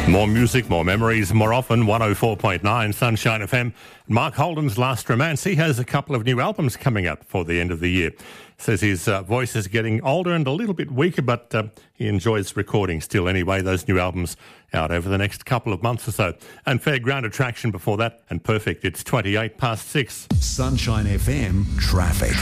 More music, more memories, more often. 104.9 Sunshine FM. Mark Holden's Last Romance. He has a couple of new albums coming up for the end of the year. Says his voice is getting older and a little bit weaker, but he enjoys recording still anyway. Those new albums out over the next couple of months or so. And Fairground Attraction before that. And perfect. It's 28 past 6. Sunshine FM Traffic.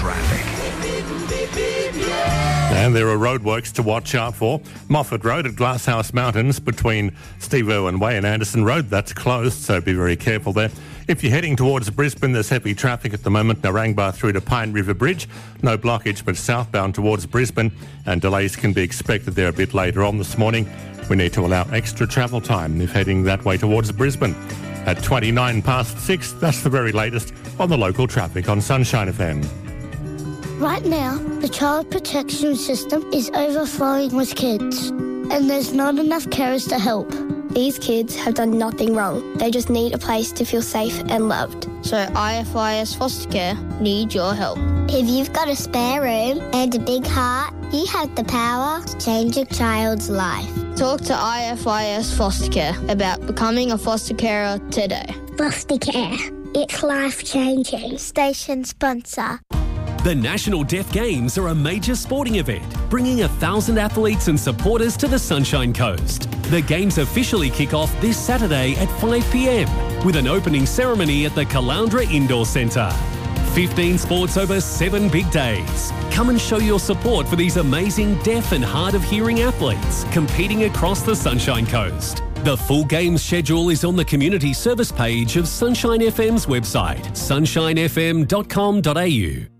And there are roadworks to watch out for. Moffat Road at Glasshouse Mountains between Steve Irwin Way and Anderson Road. That's closed, so be very careful there. If you're heading towards Brisbane, there's heavy traffic at the moment. Narangba through to Pine River Bridge. No blockage, but southbound towards Brisbane. And delays can be expected there a bit later on this morning. We need to allow extra travel time if heading that way towards Brisbane. At 29 past 6, that's the very latest on the local traffic on Sunshine FM. Right now, the child protection system is overflowing with kids, and there's not enough carers to help. These kids have done nothing wrong. They just need a place to feel safe and loved. So IFIS Foster Care need your help. If you've got a spare room and a big heart, you have the power to change a child's life. Talk to IFIS Foster Care about becoming a foster carer today. Foster care. It's life-changing. Station sponsor. The National Deaf Games are a major sporting event, bringing 1,000 athletes and supporters to the Sunshine Coast. The Games officially kick off this Saturday at 5 p.m, with an opening ceremony at the Caloundra Indoor Centre. 15 sports over 7 big days. Come and show your support for these amazing deaf and hard of hearing athletes competing across the Sunshine Coast. The full games schedule is on the community service page of Sunshine FM's website, sunshinefm.com.au.